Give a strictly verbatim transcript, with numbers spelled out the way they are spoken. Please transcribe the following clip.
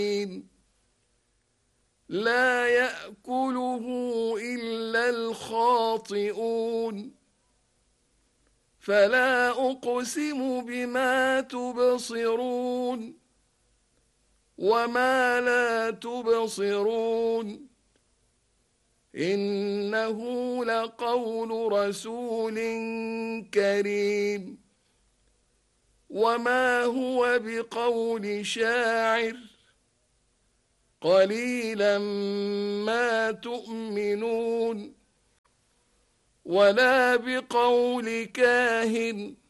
لا يأكله إلا الخاطئون فلا أقسم بما تبصرون وما لا تبصرون إنه لقول رسول كريم وما هو بقول شاعر قليلا ما تؤمنون ولا بقول كاهن